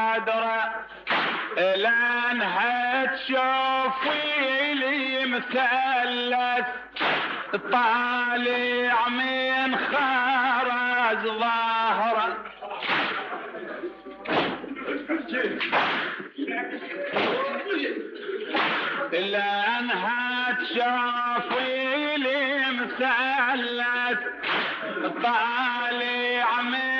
صدره لانها تشوفي لي مثلث طالع من خرز ظهره لانها تشوفي لي مثلث طالع من